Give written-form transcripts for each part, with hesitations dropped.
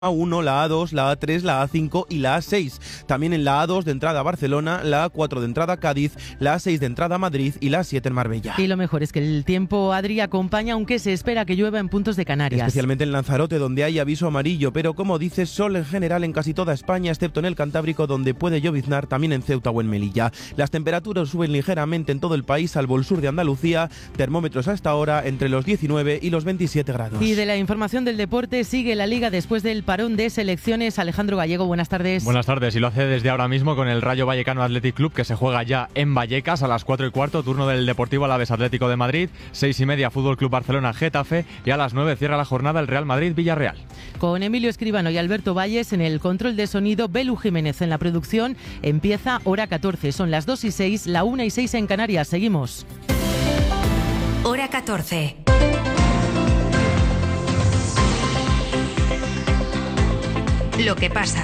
A1, la A2, la A3, la A5 y la A6. También en la A2 de entrada a Barcelona, la A4 de entrada a Cádiz, la A6 de entrada a Madrid y la A7 en Marbella. Y lo mejor es que el tiempo, Adri, acompaña, aunque se espera que llueva en puntos de Canarias. Especialmente en Lanzarote, donde hay aviso amarillo, pero como dices, sol en general en casi toda España, excepto en el Cantábrico, donde puede lloviznar, también en Ceuta o en Melilla. Las temperaturas suben ligeramente en todo el país, salvo el sur de Andalucía, termómetros a esta hora entre los 19 y los 27 grados. Y de la información del deporte, sigue la Liga después del parón de selecciones. Alejandro Gallego, buenas tardes. Buenas tardes, y lo hace desde ahora mismo con el Rayo Vallecano Athletic Club, que se juega ya en Vallecas a las 4:15, turno del Deportivo Alavés Atlético de Madrid, 6:30 Fútbol Club Barcelona Getafe, y a las 9 cierra la jornada el Real Madrid Villarreal. Con Emilio Escribano y Alberto Valles en el control de sonido, Belu Jiménez en la producción. Empieza hora 14, son las 2:06, la 1:06 en Canarias. Seguimos. Hora 14. Lo que pasa,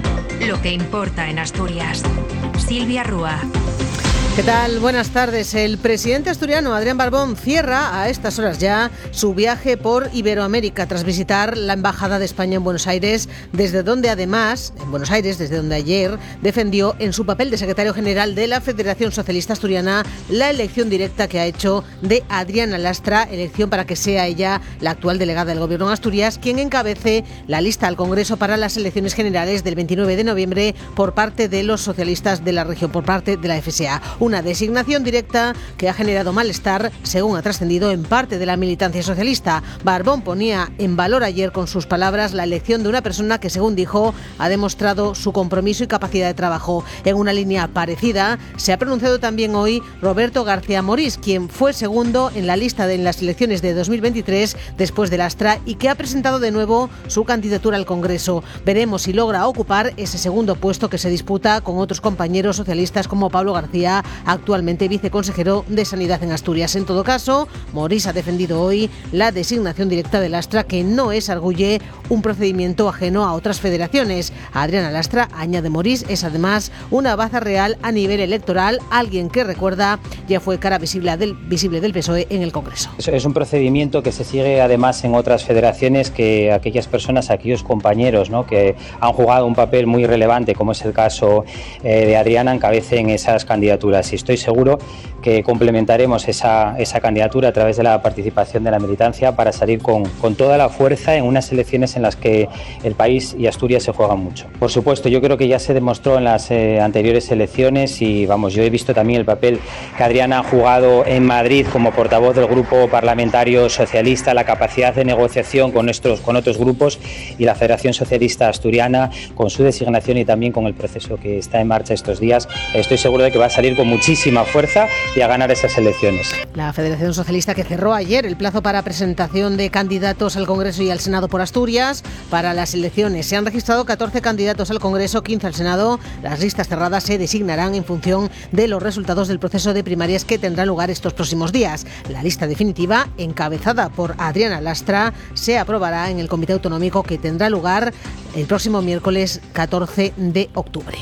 lo que importa en Asturias. Silvia Rúa. ¿Qué tal? Buenas tardes. El presidente asturiano Adrián Barbón cierra a estas horas ya su viaje por Iberoamérica tras visitar la Embajada de España en Buenos Aires, desde donde además, en Buenos Aires, desde donde ayer defendió en su papel de secretario general de la Federación Socialista Asturiana la elección directa que ha hecho de Adriana Lastra, elección para que sea ella la actual delegada del Gobierno en Asturias, quien encabece la lista al Congreso para las elecciones generales del 29 de noviembre por parte de los socialistas de la región, por parte de la FSA. Una designación directa que ha generado malestar, según ha trascendido, en parte de la militancia socialista. Barbón ponía en valor ayer con sus palabras la elección de una persona que, según dijo, ha demostrado su compromiso y capacidad de trabajo. En una línea parecida se ha pronunciado también hoy Roberto García Morís, quien fue segundo en la lista en las elecciones de 2023 después de Lastra y que ha presentado de nuevo su candidatura al Congreso. Veremos si logra ocupar ese segundo puesto que se disputa con otros compañeros socialistas como Pablo García, actualmente viceconsejero de Sanidad en Asturias. En todo caso, Morís ha defendido hoy la designación directa de Lastra, que no es, arguye, un procedimiento ajeno a otras federaciones. Adriana Lastra, añade Morís, es además una baza real a nivel electoral, alguien que, recuerda, ya fue cara visible del PSOE en el Congreso. Es un procedimiento que se sigue además en otras federaciones, que aquellas personas, aquellos compañeros, ¿no?, que han jugado un papel muy relevante, como es el caso de Adriana, encabecen esas candidaturas. Y estoy seguro que complementaremos esa candidatura a través de la participación de la militancia para salir con toda la fuerza en unas elecciones en las que el país y Asturias se juegan mucho. Por supuesto, yo creo que ya se demostró en las anteriores elecciones y yo he visto también el papel que Adriana ha jugado en Madrid como portavoz del grupo parlamentario socialista, la capacidad de negociación con otros grupos, y la Federación Socialista Asturiana con su designación y también con el proceso que está en marcha estos días. Estoy seguro de que va a salir con muchísima fuerza y a ganar esas elecciones. La Federación Socialista, que cerró ayer el plazo para presentación de candidatos al Congreso y al Senado por Asturias para las elecciones. Se han registrado 14 candidatos al Congreso, 15 al Senado. Las listas cerradas se designarán en función de los resultados del proceso de primarias que tendrá lugar estos próximos días. La lista definitiva, encabezada por Adriana Lastra, se aprobará en el Comité Autonómico, que tendrá lugar el próximo miércoles 14 de octubre.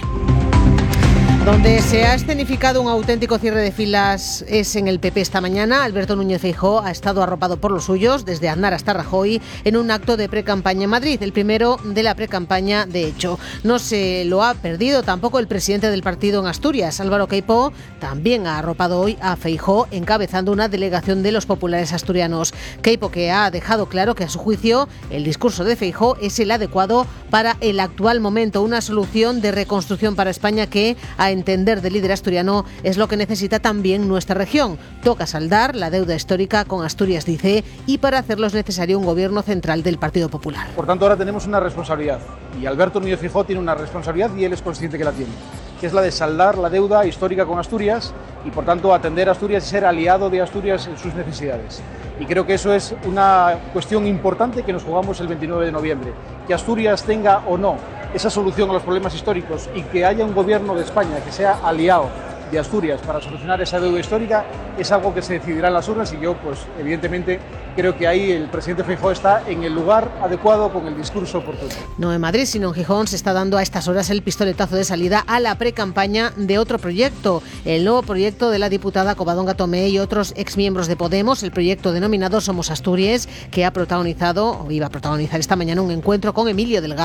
Donde se ha escenificado un auténtico cierre de filas es en el PP esta mañana. Alberto Núñez Feijóo ha estado arropado por los suyos, desde Aznar hasta Rajoy, en un acto de precampaña en Madrid, el primero de la precampaña, de hecho. No se lo ha perdido tampoco el presidente del partido en Asturias, Álvaro Queipo, también ha arropado hoy a Feijóo, encabezando una delegación de los populares asturianos. Queipo, que ha dejado claro que, a su juicio, el discurso de Feijóo es el adecuado para el actual momento, una solución de reconstrucción para España que, a entender del líder asturiano, es lo que necesita también nuestra región. Toca saldar la deuda histórica con Asturias, dice, y para hacerlo es necesario un gobierno central del Partido Popular. Por tanto, ahora tenemos una responsabilidad, y Alberto Núñez Feijóo tiene una responsabilidad y él es consciente que la tiene, que es la de saldar la deuda histórica con Asturias y, por tanto, atender a Asturias y ser aliado de Asturias en sus necesidades. Y creo que eso es una cuestión importante que nos jugamos el 29 de noviembre. Que Asturias tenga o no esa solución a los problemas históricos y que haya un gobierno de España que sea aliado de Asturias para solucionar esa deuda histórica es algo que se decidirá en las urnas, y yo, pues, evidentemente, creo que ahí el presidente Feijóo está en el lugar adecuado con el discurso oportuno. No en Madrid, sino en Gijón se está dando a estas horas el pistoletazo de salida a la precampaña de otro proyecto, el nuevo proyecto de la diputada Covadonga Tomé y otros exmiembros de Podemos, el proyecto denominado Somos Asturias, que iba a protagonizar esta mañana un encuentro con Emilio Delgado.